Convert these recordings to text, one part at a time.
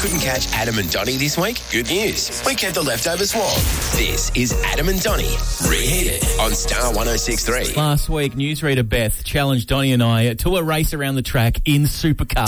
Couldn't catch Adam and Donnie this week? Good news. We kept the leftovers warm. This is Adam and Donnie Reheated on Star 106.3. Last week, newsreader Beth challenged Donnie and I to a race around the track in supercars.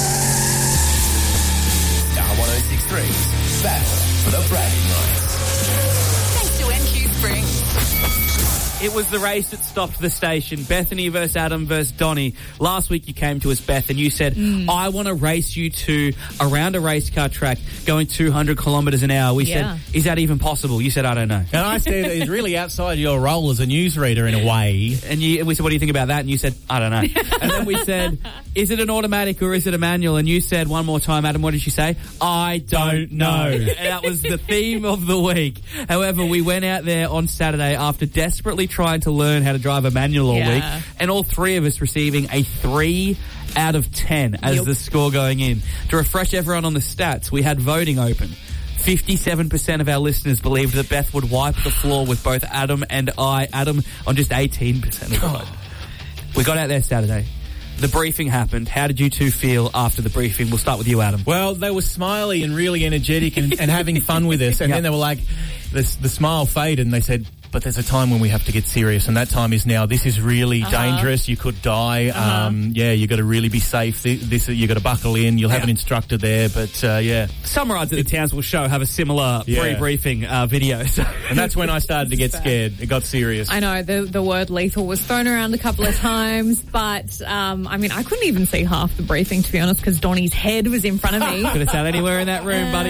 Star 106.3's Battle for the Bragging Rights. Thanks to NQ Springs. It was the race that stopped the station. Bethany versus Adam versus Donnie. Last week you came to us, Beth, and you said, I want to race you to around a race car track going 200 kilometres an hour. We said, is that even possible? You said, I don't know. And I said, it's really outside your role as a newsreader in a way. And we said, what do you think about that? And you said, I don't know. And then we said, is it an automatic or is it a manual? And you said one more time, Adam, what did you say? I don't know. And that was the theme of the week. However, we went out there on Saturday after desperately trying to learn how to drive a manual all week, and all three of us receiving a 3 out of 10 as the score going in. To refresh everyone on the stats, we had voting open. 57% of our listeners believed that Beth would wipe the floor with both Adam and I. Adam on just 18% of the vote. We got out there Saturday. The briefing happened. How did you two feel after the briefing? We'll start with you, Adam. Well, they were smiley and really energetic and having fun with us. And then they were like, the smile faded and they said, but there's a time when we have to get serious, and that time is now. This is really dangerous. You could die. You got to really be safe. You got to buckle in. You'll have an instructor there, but Some rides at the Townsville show have a similar pre-briefing video. So. And that's when I started to get scared. It got serious. I know, the word lethal was thrown around a couple of times, but, I couldn't even see half the briefing, to be honest, because Donnie's head was in front of me. Could have sat anywhere in that room, buddy.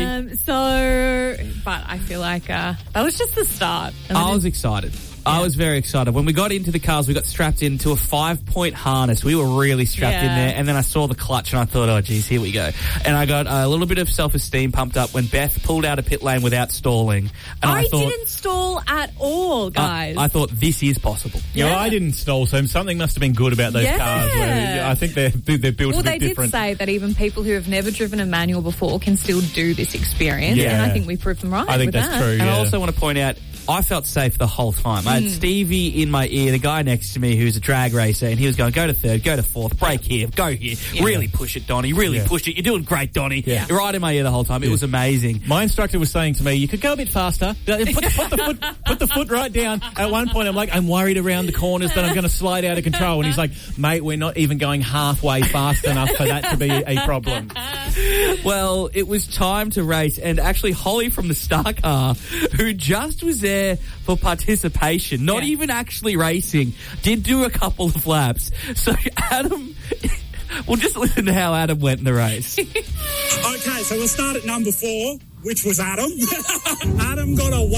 But I feel like that was just the start. I was excited. I was very excited. When we got into the cars, we got strapped into a 5-point harness. We were really strapped in there. And then I saw the clutch and I thought, oh, geez, here we go. And I got a little bit of self-esteem pumped up when Beth pulled out of pit lane without stalling. And I thought, didn't stall at all, guys. I thought this is possible. I didn't stall, so something must have been good about those cars. I think they're built a bit different. Well, they did say that even people who have never driven a manual before can still do this experience. Yeah. And I think we proved them right. I think that's true. And I also want to point out, I felt safe the whole time. I had Stevie in my ear, the guy next to me who's a drag racer, and he was going, go to third, go to fourth, brake here, go here. Really push it, Donnie. Really push it. You're doing great, Donnie. Yeah. Right in my ear the whole time. It was amazing. My instructor was saying to me, you could go a bit faster. Put the foot right down. At one point, I'm like, I'm worried around the corners that I'm going to slide out of control. And he's like, mate, we're not even going halfway fast enough for that to be a problem. Well, it was time to race, and actually Holly from the Star Car, who just was there for participation, not even actually racing, did do a couple of laps. So Adam, we'll just listen to how Adam went in the race. Okay, so we'll start at number 4, which was Adam. Adam got a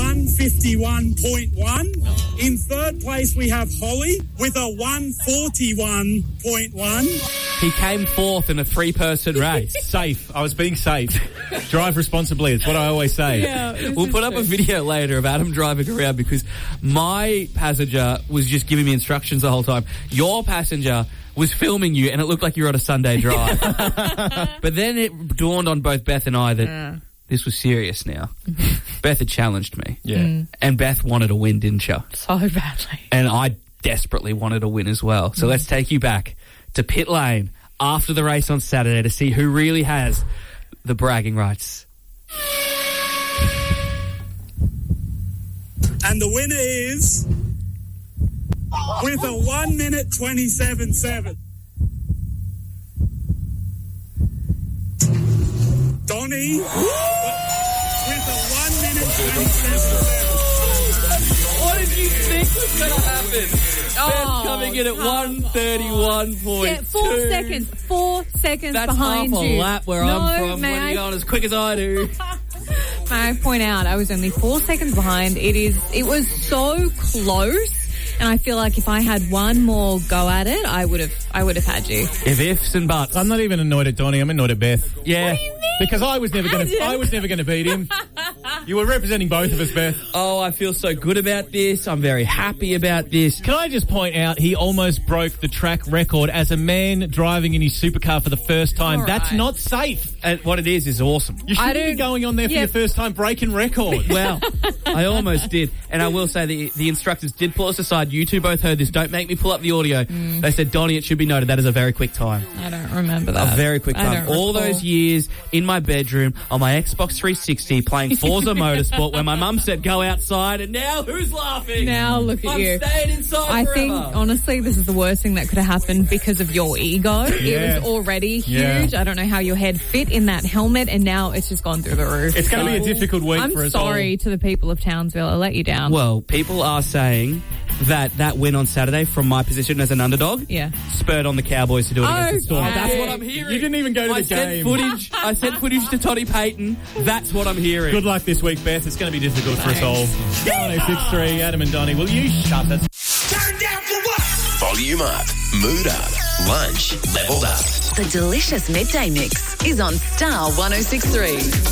151.1. In third place, we have Holly with a 141.1. He came fourth in a 3-person race. Safe. I was being safe. Drive responsibly. It's what I always say. Yeah, we'll put up a video later of Adam driving around because my passenger was just giving me instructions the whole time. Your passenger was filming you and it looked like you were on a Sunday drive. But then it dawned on both Beth and I that this was serious now. Beth had challenged me. Yeah. And Beth wanted a win, didn't she? So badly. And I desperately wanted a win as well. So let's take you back to pit lane after the race on Saturday to see who really has the bragging rights. And the winner is, with a 1 minute 27.7. Donnie, with a 1 minute 27.7. What did you think was going to happen? Beth coming in at 131.2. Yeah, 4 seconds. 4 seconds That's behind half you. a lap where I'm from when you're going as quick as I do. May I point out, I was only 4 seconds behind. It was so close. And I feel like if I had one more go at it, I would have had you. If ifs and buts. I'm not even annoyed at Donnie. I'm annoyed at Beth. Yeah. What do you mean? Because I was never going to beat him. You were representing both of us, Beth. Oh, I feel so good about this. I'm very happy about this. Can I just point out, he almost broke the track record as a man driving in his supercar for the first time. All That's right. not safe. And what it is awesome. You shouldn't be going on there for your first time breaking records. Well, I almost did. And I will say the instructors did pull us aside. You two both heard this. Don't make me pull up the audio. They said, Donnie, it should be noted, that is a very quick time. I don't remember that. A very quick I time. don't All recall. those years in my bedroom on my Xbox 360 playing Forza Motorsport when my mum said go outside, and now who's laughing? Now look at I'm you. staying inside I forever. think, honestly, this is the worst thing that could have happened because of your ego. Yeah. It was already huge. Yeah. I don't know how your head fit in that helmet, and now it's just gone through the roof. It's going to be a difficult week I'm for us all. sorry to the people of Townsville. I let you down. Well, people are saying that win on Saturday from my position as an underdog Yeah. spurred on the Cowboys to do it against the Storm. Okay. That's what I'm hearing. You didn't even go to the game. I sent footage to Toddy Payton. That's what I'm hearing. Good luck this week, Beth. It's going to be difficult for us all. 1063, Adam and Donnie. Will you shut us? Turn down for what? Volume up, mood up, lunch leveled up. The delicious midday mix is on Star 106.3.